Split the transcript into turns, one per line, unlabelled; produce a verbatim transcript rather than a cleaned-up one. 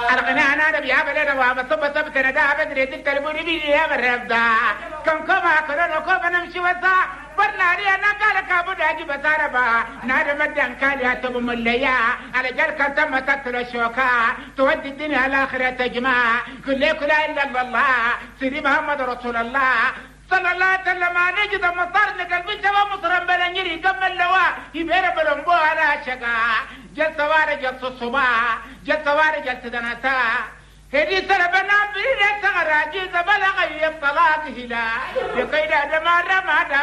أرغنا أنا نبي أبلنا وابصب صب سندا بدري تلبوني بيجي يا مربدا كم كما كنا كم نمشي وسا برناري أنا قال كابود أجي بساربا نار مدن كان ياتب مليا على جل كتم تكتر الشوكا تودي الدنيا الآخرة تجمع كل كل إلا الله سيدي محمد رسول الله صلى الله عليه وسلم نجد مطار نقلبي سوا مصرم بلنجري قم اللواء يبير بلنبو على شقا جل سوار جل صصبا جل سوار جل سدنتا هدي سربنا بريد سغراجي زبلغ يبطلاق هلا يقيد دمار رمادا